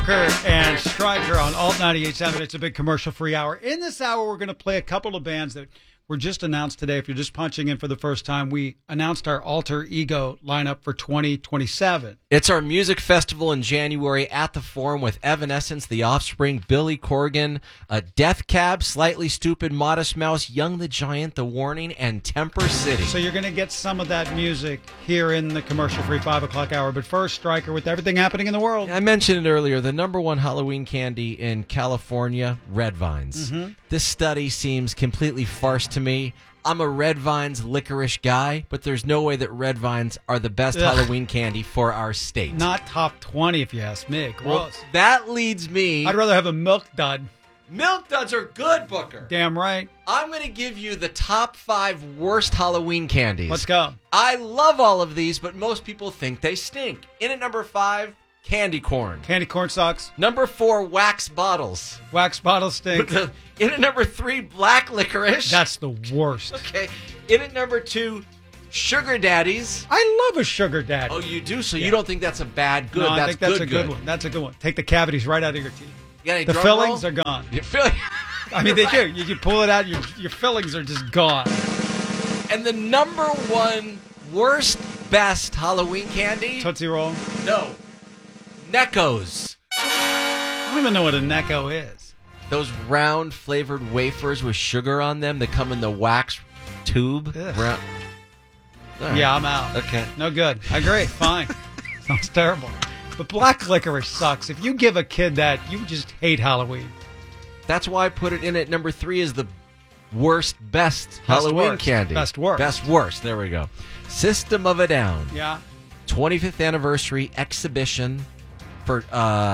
And Stryker on Alt 98.7. It's a big commercial-free hour. In this hour, we're going to play a couple of bands that were just announced today. If you're just punching in for the first time, we announced our Alter Ego lineup for 2027. It's our music festival in January at the Forum with Evanescence, The Offspring, Billy Corgan, Death Cab, Slightly Stupid, Modest Mouse, Young the Giant, The Warning, and Temper City. So you're going to get some of that music here in the commercial-free 5 o'clock hour. But first, Stryker, with everything happening in the world. I mentioned it earlier, the number one Halloween candy in California, Red Vines. Mm-hmm. This study seems completely farce to me. I'm a Red Vines licorice guy, but there's no way that Red Vines are the best Halloween candy for our state. Not top 20, if you ask me. Gross. Well, that leads me... I'd rather have a Milk Dud. Milk Duds are good, Booker. Damn right. I'm going to give you the top 5 worst Halloween candies. Let's go. I love all of these, but most people think they stink. In at number 5, candy corn. Candy corn sucks. Number 4, wax bottles. Wax bottles stink. In at number 3, black licorice. That's the worst. Okay. In at number 2, sugar daddies. I love a sugar daddy. Oh, you do? So you don't think that's a bad good? No, I that's think that's good, a good one. That's a good one. Take the cavities right out of your teeth. You got any The drum fillings roll? are gone. Your filling. I mean, they do. You pull it out, your fillings are just gone. And the number 1 worst, best Halloween candy? Tootsie Roll. No. Neckos. I don't even know what a Necco is. Those round flavored wafers with sugar on them that come in the wax tube. Ugh. All right. Yeah, I'm out. Okay. No good. I agree. Fine. Sounds terrible. But black licorice sucks. If you give a kid that, you just hate Halloween. That's why I put it in at number 3 as the worst, best Halloween worst. candy. Best worst. Best worst. There we go. System of a Down. Yeah. 25th anniversary exhibition for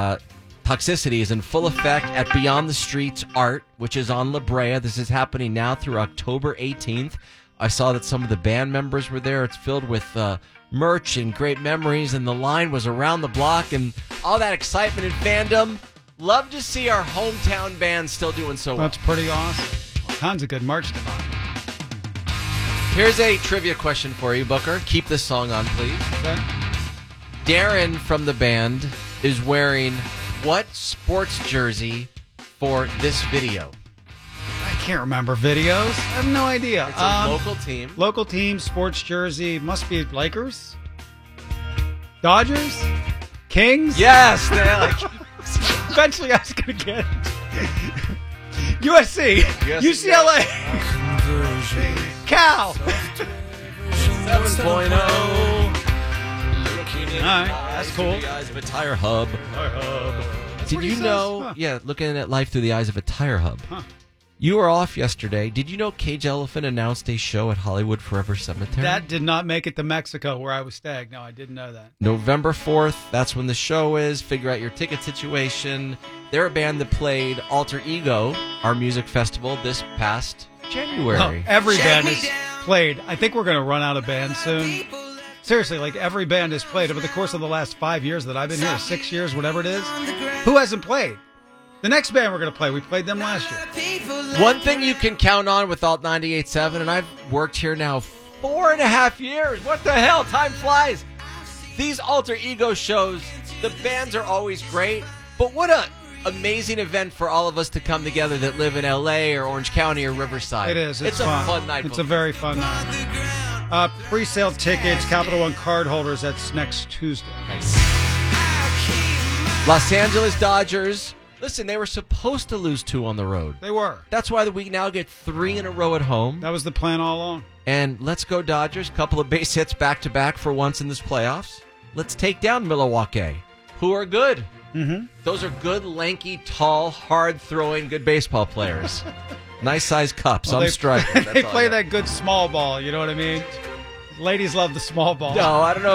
Toxicity is in full effect at Beyond the Streets Art, which is on La Brea. This is happening now through October 18th. I saw that some of the band members were there. It's filled with merch and great memories, and the line was around the block, and all that excitement and fandom. Love to see our hometown band still doing so well. That's pretty awesome. Tons of good merch to buy. Here's a trivia question for you, Booker. Keep this song on, please. Okay. Darren from the band is wearing what sports jersey for this video? I can't remember videos. I have no idea. It's a local team. Local team, sports jersey. Must be Lakers? Dodgers? Kings? Yes! Eventually I was going to get it. USC. UCLA. Cal. 7.0. All right, that's cool. The eyes of a tire hub. Did you know? Huh. Yeah, looking at life through the eyes of a tire hub. Huh. You were off yesterday. Did you know Cage Elephant announced a show at Hollywood Forever Cemetery? That did not make it to Mexico where I was staying. No, I didn't know that. November 4th, that's when the show is. Figure out your ticket situation. They're a band that played Alter Ego, our music festival, this past January. Oh, every band has played. I think we're going to run out of bands soon. Seriously, like every band has played over the course of the last 5 years that I've been here, 6 years, whatever it is. Who hasn't played? The next band we're going to play, we played them last year. One thing you can count on with Alt 98.7, and I've worked here now 4.5 years. What the hell? Time flies. These Alter Ego shows, the bands are always great, but what a amazing event for all of us to come together that live in L.A. or Orange County or Riverside. It is. It's fun. a fun night. It's a very fun night. Pre-sale tickets, Capital One card holders, that's next Tuesday. Nice. Los Angeles Dodgers. Listen, they were supposed to lose 2 on the road. They were. That's why we now get 3 in a row at home. That was the plan all along. And let's go Dodgers. Couple of base hits back-to-back for once in this playoffs. Let's take down Milwaukee, who are good. Mm-hmm. Those are good, lanky, tall, hard-throwing, good baseball players. Nice-sized cups. Well, I'm striking. They play that good small ball, you know what I mean? Ladies love the small ball. No, I don't know